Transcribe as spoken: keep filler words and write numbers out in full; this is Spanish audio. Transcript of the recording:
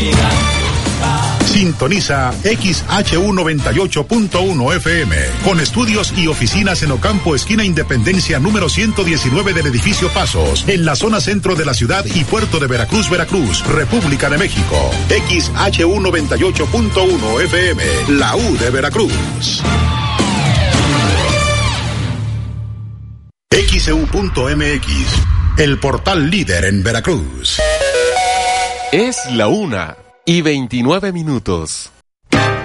Sintoniza X H U noventa y ocho punto uno F M, con estudios y oficinas en Ocampo, esquina Independencia número ciento diecinueve del edificio Pasos, en la zona centro de la ciudad y puerto de Veracruz, Veracruz, República de México. X H U noventa y ocho punto uno F M, la U de Veracruz. X E U punto M X, el portal líder en Veracruz. Es la una y veintinueve minutos.